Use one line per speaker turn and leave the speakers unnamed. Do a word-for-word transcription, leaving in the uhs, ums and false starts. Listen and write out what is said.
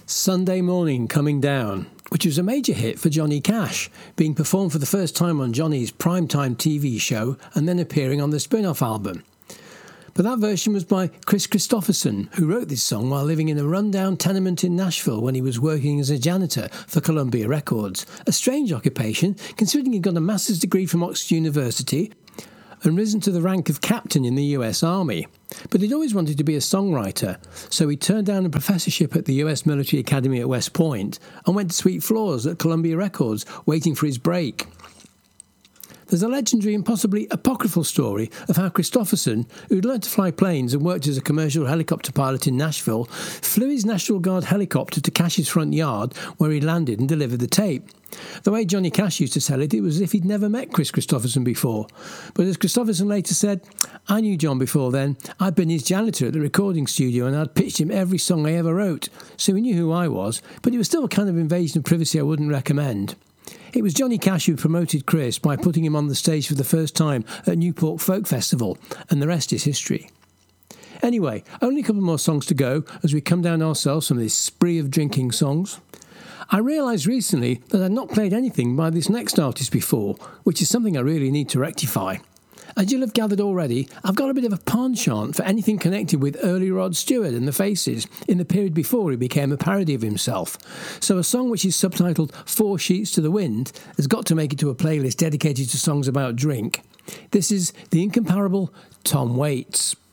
Sunday Morning Coming Down, which was a major hit for Johnny Cash, being performed for the first time on Johnny's primetime T V show and then appearing on the spin-off album. But that version was by Chris Christopherson, who wrote this song while living in a rundown tenement in Nashville when he was working as a janitor for Columbia Records. A strange occupation, considering he'd got a master's degree from Oxford University and risen to the rank of captain in the U S Army. But he'd always wanted to be a songwriter, so he turned down a professorship at the U S Military Academy at West Point and went to sweep floors at Columbia Records, waiting for his break. There's a legendary and possibly apocryphal story of how Christopherson, who'd learned to fly planes and worked as a commercial helicopter pilot in Nashville, flew his National Guard helicopter to Cash's front yard, where he landed and delivered the tape. The way Johnny Cash used to tell it, it was as if he'd never met Chris Christopherson before. But as Christopherson later said, "I knew John before then. I'd been his janitor at the recording studio and I'd pitched him every song I ever wrote. So he knew who I was, but it was still a kind of invasion of privacy I wouldn't recommend." It was Johnny Cash who promoted Chris by putting him on the stage for the first time at Newport Folk Festival, and the rest is history. Anyway, only a couple more songs to go as we come down ourselves from this spree of drinking songs. I realised recently that I'd not played anything by this next artist before, which is something I really need to rectify. As you'll have gathered already, I've got a bit of a penchant for anything connected with early Rod Stewart and the Faces, in the period before he became a parody of himself. So a song which is subtitled Four Sheets to the Wind has got to make it to a playlist dedicated to songs about drink. This is the incomparable Tom Waits.